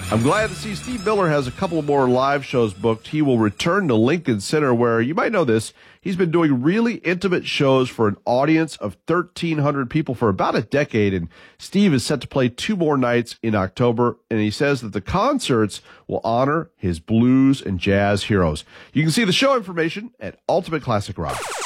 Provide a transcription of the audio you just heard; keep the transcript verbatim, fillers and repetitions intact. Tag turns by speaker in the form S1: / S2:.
S1: I'm glad to see Steve Miller has a couple more live shows booked. He will return to Lincoln Center, where, you might know this, he's been doing really intimate shows for an audience of thirteen hundred people for about a decade, and Steve is set to play two more nights in October, and he says that the concerts will honor his blues and jazz heroes. You can see the show information at Ultimate Classic Rock.